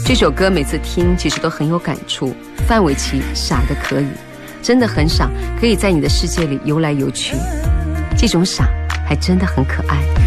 这首歌每次听其实都很有感触。范玮琪傻得可以，真的很傻，可以在你的世界里游来游去，这种傻还真的很可爱。